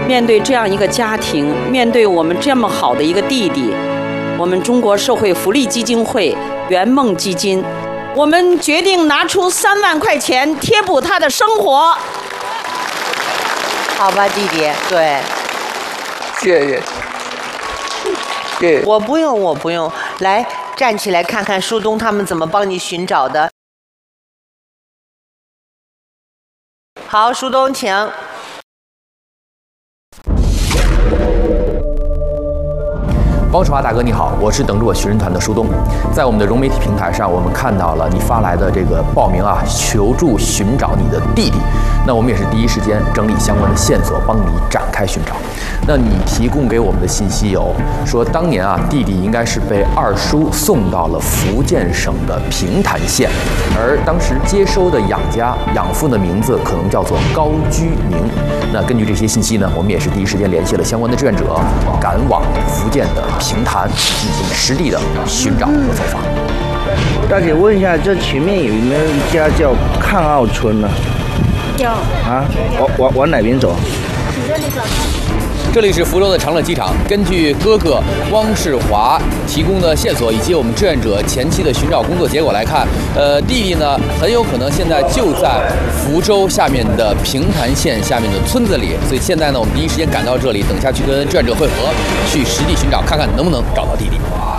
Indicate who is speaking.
Speaker 1: 面对这样一个家庭，面对我们这么好的一个弟弟，我们中国社会福利基金会圆梦基金，我们决定拿出3万块钱贴补他的生活。
Speaker 2: 好吧，弟弟，对，
Speaker 3: 谢谢。谢谢。
Speaker 2: 我不用，来站起来看看舒东他们怎么帮你寻找的。好，舒东，请。
Speaker 4: 包楚华大哥你好，我是等着我寻人团的舒东。在我们的融媒体平台上，我们看到了你发来的这个报名啊，求助寻找你的弟弟。那我们也是第一时间整理相关的线索，帮你展开寻找。那你提供给我们的信息有说，当年啊，弟弟应该是被二叔送到了福建省的平潭县，而当时接收的养父的名字可能叫做高居明。那根据这些信息呢，我们也是第一时间联系了相关的志愿者，赶往福建的平潭进行实地的寻找和走访。
Speaker 5: 大姐问一下，这前面有没有一家叫抗澳村呢？
Speaker 6: 有
Speaker 5: 啊，往哪边走？
Speaker 6: 你这里走。
Speaker 4: 这里是福州的长乐机场。根据哥哥汪世华提供的线索以及我们志愿者前期的寻找工作结果来看，弟弟呢很有可能现在就在福州下面的平潭县下面的村子里，所以现在呢我们第一时间赶到这里，等下去跟志愿者会合，去实地寻找，看看能不能找到弟弟。